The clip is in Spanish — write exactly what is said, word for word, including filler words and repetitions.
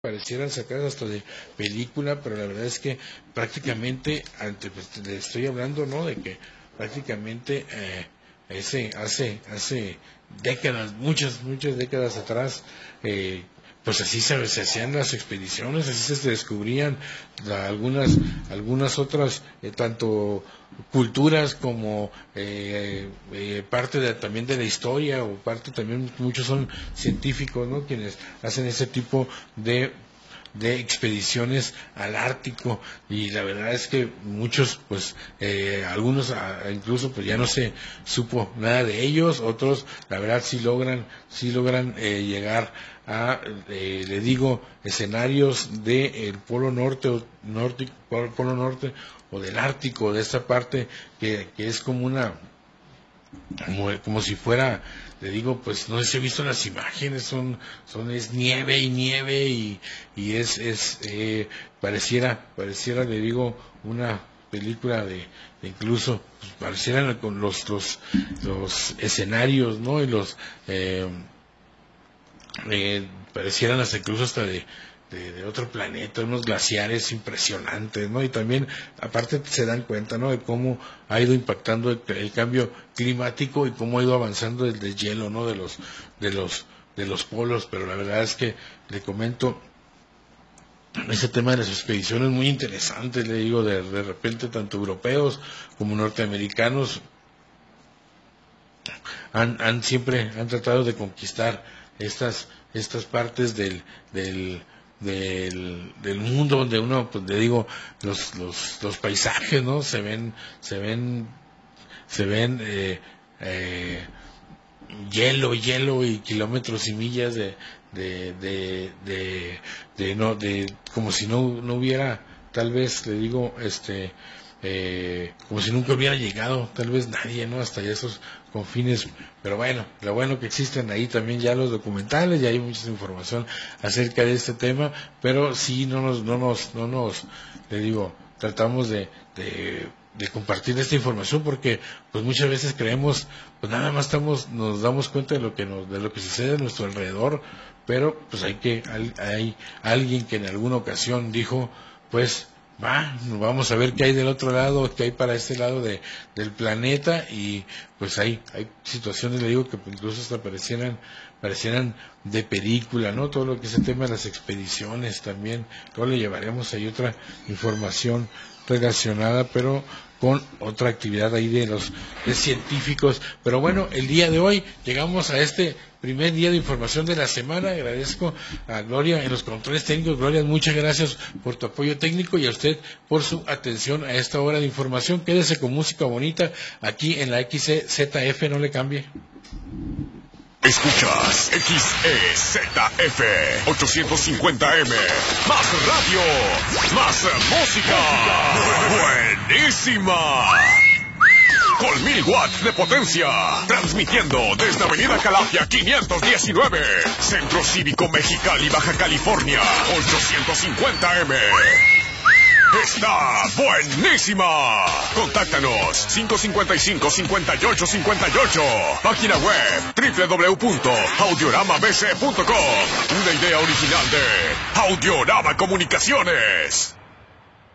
parecieran sacadas hasta de película, pero la verdad es que prácticamente, ante, pues, le estoy hablando, ¿no?, de que prácticamente eh, ese, hace, hace décadas, muchas, muchas décadas atrás, eh, pues así se, se hacían las expediciones, así se descubrían la, algunas, algunas otras, eh, tanto culturas como eh, eh, parte de, también de la historia, o parte también, muchos son científicos, ¿no?, quienes hacen ese tipo de de expediciones al Ártico, y la verdad es que muchos, pues eh, algunos a, incluso pues ya no se supo nada de ellos, otros la verdad sí logran sí logran eh, llegar a eh, le digo, escenarios del Polo Norte o norte Polo Norte o del Ártico, de esta parte que, que es como una como, como si fuera, le digo, pues no sé si he visto las imágenes, son, son es nieve y nieve y, y es, es eh, pareciera, pareciera, le digo, una película de, de incluso, pues, parecieran con los, los, los escenarios, ¿no?, y los, eh, eh, parecieran hasta incluso hasta de De, de otro planeta, unos glaciares impresionantes, ¿no? Y también, aparte, se dan cuenta, ¿no?, de cómo ha ido impactando el, el cambio climático y cómo ha ido avanzando el deshielo, ¿no?, de los, de los, de los polos. Pero la verdad es que le comento, ese tema de las expediciones muy interesante, le digo, de, de repente tanto europeos como norteamericanos han, han siempre han tratado de conquistar estas, estas partes del, del Del, del mundo donde uno, pues le digo, los, los, los paisajes, ¿no?, se ven, se ven, se ven eh, eh, hielo, hielo y kilómetros y millas de, de, de, de, de no, de, como si no, no hubiera, tal vez, le digo, este, eh, como si nunca hubiera llegado, tal vez nadie, ¿no?, hasta esos confines. Pero bueno, lo bueno que existen ahí también ya los documentales, ya hay mucha información acerca de este tema, pero sí no nos, no nos, no nos, le digo, tratamos de, de, de compartir esta información, porque pues muchas veces creemos, pues nada más estamos, nos damos cuenta de lo que nos, de lo que sucede a nuestro alrededor, pero pues hay que, hay, hay alguien que en alguna ocasión dijo, pues va, vamos a ver qué hay del otro lado, qué hay para este lado de, del planeta, y pues hay, hay situaciones, le digo, que incluso hasta parecieran, parecieran de película, ¿no? Todo lo que es el tema de las expediciones también, luego le llevaremos ahí otra información relacionada, pero con otra actividad ahí de los de científicos. Pero bueno, el día de hoy llegamos a este primer día de información de la semana. Agradezco a Gloria en los controles técnicos. Gloria, muchas gracias por tu apoyo técnico, y a usted por su atención a esta hora de información. Quédese con música bonita aquí en la X E Z F, no le cambie. Escuchas X E Z F ochocientos cincuenta M. Más radio, más música. Buenísima. Con mil watts de potencia. Transmitiendo desde Avenida Calafia quinientos diecinueve. Centro Cívico Mexicali, Baja California. ochocientos cincuenta M. Está buenísima. Contáctanos cinco cincuenta y cinco, cincuenta y ocho cincuenta y ocho. Página web doble u doble u doble u punto audiorama b c punto com. Una idea original de Audiorama Comunicaciones.